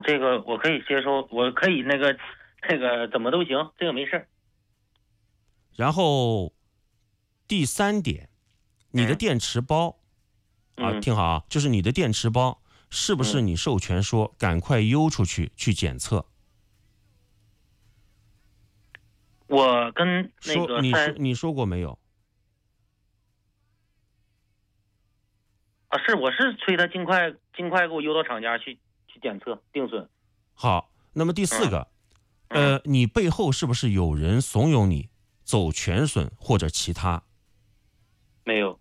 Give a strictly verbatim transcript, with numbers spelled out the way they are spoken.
这个我可以接受，我可以那个那个怎么都行，这个没事儿。 然后第三点，你的嗯电池包、啊， 嗯听好啊，就是你的电池包是不是嗯， 你授权说赶快邮出去去检测？ 我跟那说你说个三你说过没有？ 啊，是我是催他尽快尽快给我邮到厂家去去检测定损。 好，那么第四嗯个， 嗯， 呃，你背后是不是有人怂恿你走全损或者其他？ 没有。